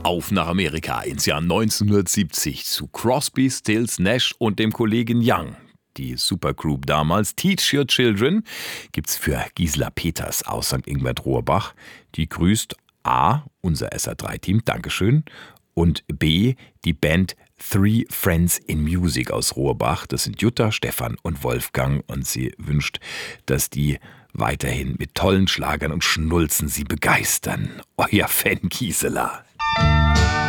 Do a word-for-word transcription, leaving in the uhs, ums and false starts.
Auf nach Amerika ins Jahr neunzehnhundertsiebzig zu Crosby, Stills, Nash und dem Kollegen Young. Die Supergroup damals, Teach Your Children, gibt's für Gisela Peters aus Sankt Ingbert Rohrbach. Die grüßt A, unser S R drei Team, Dankeschön, und B, die Band Three Friends in Music aus Rohrbach. Das sind Jutta, Stefan und Wolfgang, und sie wünscht, dass die weiterhin mit tollen Schlagern und Schnulzen sie begeistern. Euer Fan Gisela.